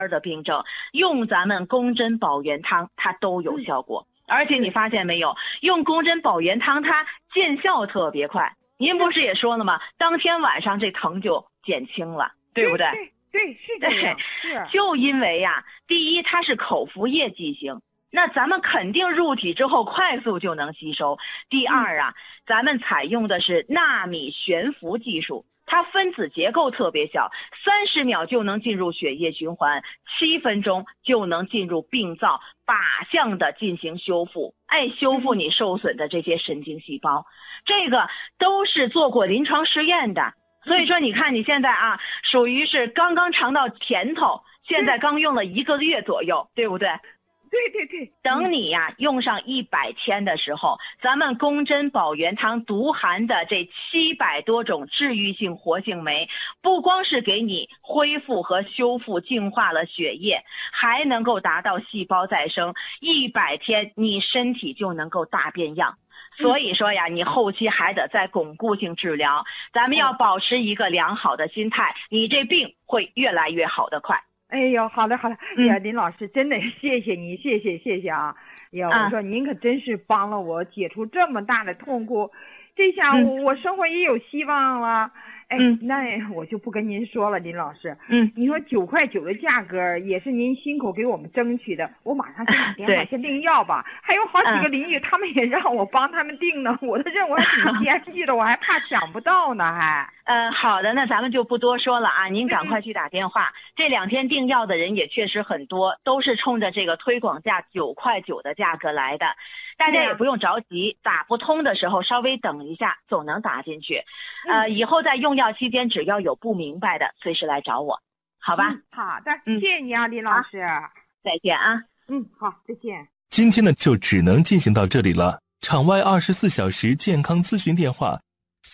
的病症，用咱们宫针保元汤它都有效果。而且你发现没有，用宫针保元汤它见效特别快。您不是也说了吗？当天晚上这疼就减轻了，对不对？ 对，是这样。是就因为呀，第一它是口服液剂型，那咱们肯定入体之后快速就能吸收。第二啊，咱们采用的是纳米悬浮技术。它分子结构特别小，30秒就能进入血液循环，7分钟就能进入病灶，靶向的进行修复，修复你受损的这些神经细胞，这个都是做过临床实验的。所以说你看你现在啊，属于是刚刚尝到甜头，现在刚用了1个月左右，对不对？ 对。 等你呀用上100天的时候，咱们宫针保元汤独含的这700多种治愈性活性酶，不光是给你恢复和修复净化了血液，还能够达到细胞再生，100天你身体就能够大变样。所以说呀，你后期还得再巩固性治疗，咱们要保持一个良好的心态，你这病会越来越好的快。 哎呦，好的。哎呀，林老师，真的谢谢你，谢谢啊！哎呀，我说您可真是帮了我解除这么大的痛苦，这下我生活也有希望了。那我就不跟您说了，林老师。你说9块9的价格也是您辛苦给我们争取的，我马上先打电话先订药吧。还有好几个邻居，他们也让我帮他们订呢。我的任务还挺艰巨的，我还怕抢不到呢，还。 好的，那咱们就不多说了啊，您赶快去打电话。这2天订药的人也确实很多，都是冲着这个推广价9块9的价格来的。大家也不用着急，打不通的时候稍微等一下，总能打进去。以后在用药期间，只要有不明白的，随时来找我，好吧？ 好的，谢谢你啊，林老师。 再见啊。 好，再见。 今天呢，就只能进行到这里了。场外24小时健康咨询电话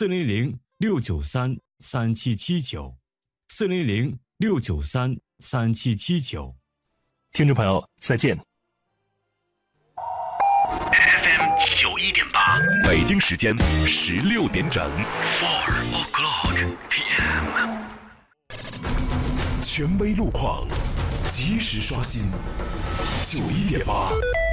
：400-693-3779，400-693-3779。听众朋友，再见。 91.8，北京时间16点整。4 o'clock p.m. 权威路况，及时刷新。91.8。